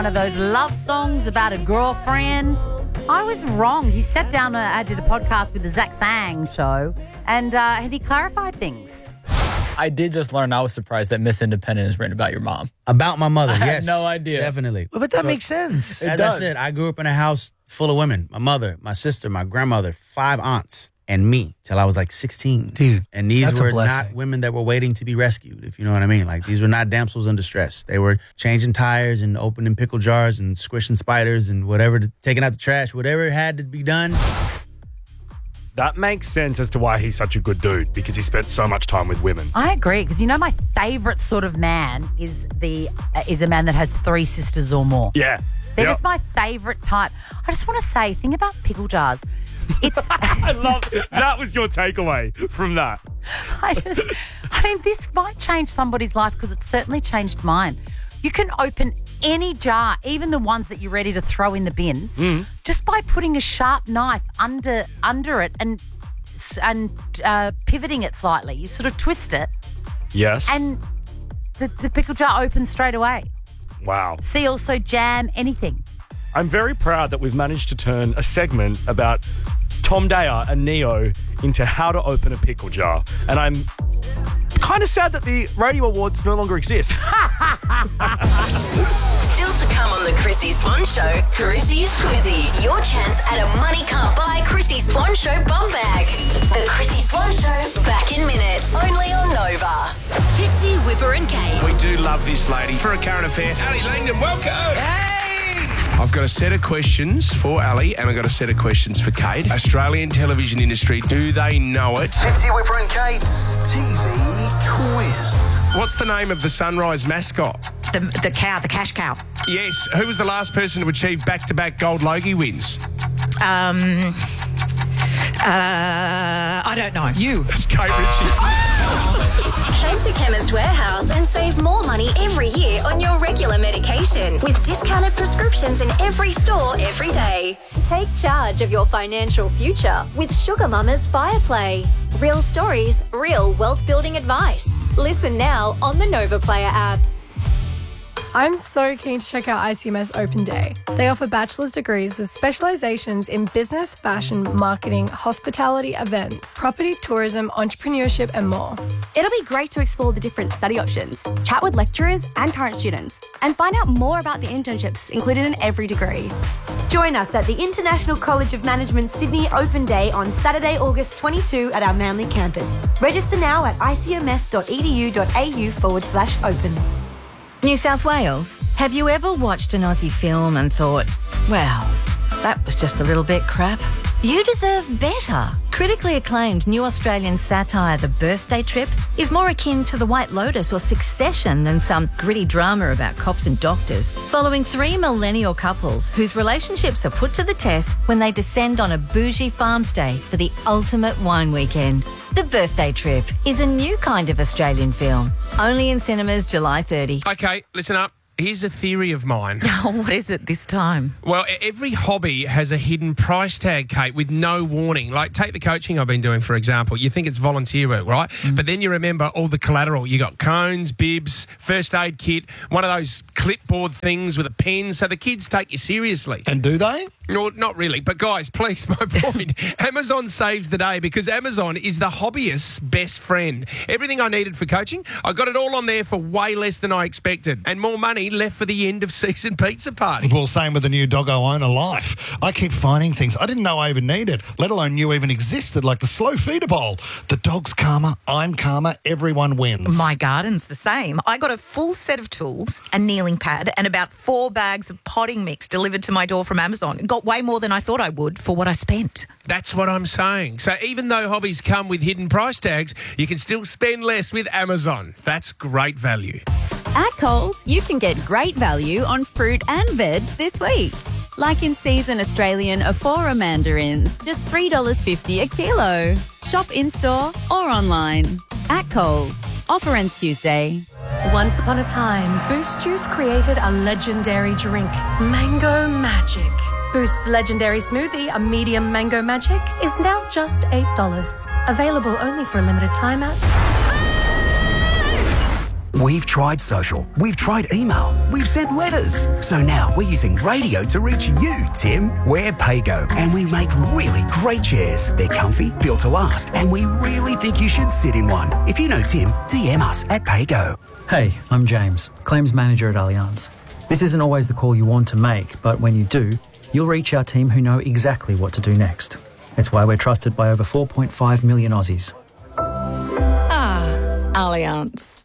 one of those love songs about a girlfriend. I was wrong. He sat down, I did a podcast with the Zach Sang show, and he clarified things. I did just learn, I was surprised that Miss Independent is written about your mom. About my mother, yes. I had no idea. Definitely. But that makes sense. As I said, I grew up in a house full of women. My mother, my sister, my grandmother, 5 aunts, and me till I was like 16. Dude, and these that's a were blessing. not women that were waiting to be rescued, if you know what I mean. Like, these were not damsels in distress. They were changing tires and opening pickle jars and squishing spiders and whatever, taking out the trash, whatever had to be done. That makes sense as to why he's such a good dude, because he spent so much time with women. I agree, because my favourite sort of man is a man that has 3 sisters or more. Yeah. They're just my favourite type. I just want to say, thing about pickle jars, it's... I love that was your takeaway from that. This might change somebody's life because it certainly changed mine. You can open any jar, even the ones that you're ready to throw in the bin, just by putting a sharp knife under it and pivoting it slightly. You sort of twist it. Yes. And the pickle jar opens straight away. Wow. See, also jam, anything. I'm very proud that we've managed to turn a segment about Tom Dyer and Neo into how to open a pickle jar. And I'm kind of sad that the radio awards no longer exist. Still to come on the Chrissy Swan Show, Chrissy's Quizzy. Your chance at a money can't buy Chrissy Swan Show bum bag. The Chrissy Swan Show, back in minutes. Only on Nova. Fitzy, Whipper and Kate. We do love this lady. For a current affair, Ali Langdon, welcome. Hey! I've got a set of questions for Ali and I've got a set of questions for Kate. Australian television industry, do they know it? Fitzy, Whipper and Kate's TV quiz. What's the name of the Sunrise mascot? The cow, the cash cow. Yes. Who was the last person to achieve back-to-back gold Logie wins? I don't know. You. It's Kate Ritchie. Head to Chemist Warehouse and save more money every year on your regular medication with discounted prescriptions in every store every day. Take charge of your financial future with Sugar Mama's Fireplay. Real stories, real wealth-building advice. Listen now on the Nova Player app. I'm so keen to check out ICMS Open Day. They offer bachelor's degrees with specializations in business, fashion, marketing, hospitality, events, property, tourism, entrepreneurship, and more. It'll be great to explore the different study options, chat with lecturers and current students, and find out more about the internships included in every degree. Join us at the International College of Management Sydney Open Day on Saturday, August 22 at our Manly campus. Register now at icms.edu.au/open. New South Wales, have you ever watched an Aussie film and thought, well, that was just a little bit crap? You deserve better. Critically acclaimed new Australian satire The Birthday Trip is more akin to The White Lotus or Succession than some gritty drama about cops and doctors, following 3 millennial couples whose relationships are put to the test when they descend on a bougie farm stay for the ultimate wine weekend. The Birthday Trip is a new kind of Australian film, only in cinemas July 30. Okay, listen up. Here's a theory of mine. Oh, what is it this time? Well, every hobby has a hidden price tag, Kate, with no warning. Like, take the coaching I've been doing, for example. You think it's volunteer work, right? But then you remember all the collateral. You got cones, bibs, first aid kit, one of those clipboard things with a pen, so the kids take you seriously. And do they? No, not really. But, guys, please, my point. Amazon saves the day because Amazon is the hobbyist's best friend. Everything I needed for coaching, I got it all on there for way less than I expected. And more money left for the end of season pizza party. Well, same with the new Doggo Owner Life. I keep finding things I didn't know I even needed, let alone knew even existed, like the slow feeder bowl. The dog's calmer, I'm calmer, everyone wins. My garden's the same. I got a full set of tools, a kneeling pad, and about 4 bags of potting mix delivered to my door from Amazon. Got way more than I thought I would for what I spent. That's what I'm saying. So even though hobbies come with hidden price tags, you can still spend less with Amazon. That's great value. At Coles, you can get great value on fruit and veg this week. Like in season Australian Aphora mandarins, just $3.50 a kilo. Shop in-store or online. At Coles. Offer ends Tuesday. Once upon a time, Boost Juice created a legendary drink, Mango Magic. Boost's legendary smoothie, a medium Mango Magic, is now just $8. Available only for a limited time at... We've tried social, we've tried email, we've sent letters. So now we're using radio to reach you, Tim. We're Paygo, and we make really great chairs. They're comfy, built to last, and we really think you should sit in one. If you know Tim, DM us at Paygo. Hey, I'm James, Claims Manager at Allianz. This isn't always the call you want to make, but when you do, you'll reach our team who know exactly what to do next. It's why we're trusted by over 4.5 million Aussies. Ah, Allianz.